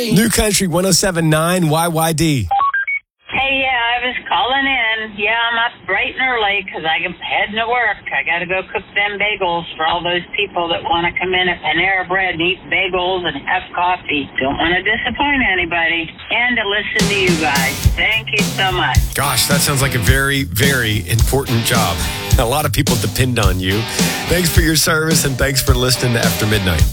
New Country 107.9 YYD. Hey, yeah, I was calling in. Yeah, I'm up bright and early because I'm heading to work. I got to go cook them bagels for all those people that want to come in at Panera Bread and eat bagels and have coffee. Don't want to disappoint anybody. And to listen to you guys. Thank you so much. Gosh, that sounds like a very, very important job. A lot of people depend on you. Thanks for your service and thanks for listening to After Midnight.